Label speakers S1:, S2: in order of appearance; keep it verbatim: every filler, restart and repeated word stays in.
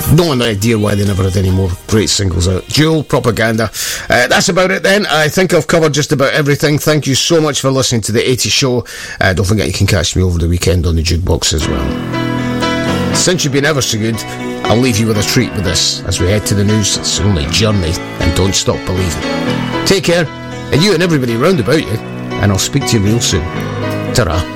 S1: No idea why they never had any more great singles out. Dual Propaganda. Uh, that's about it then. I think I've covered just about everything. Thank you so much for listening to the eighties Show. Uh, don't forget you can catch me over the weekend on the Jukebox as well. Since you've been ever so good, I'll leave you with a treat with this as we head to the news. It's only Journey and Don't Stop Believing. Take care, and you and everybody round about you, and I'll speak to you real soon. Ta-ra.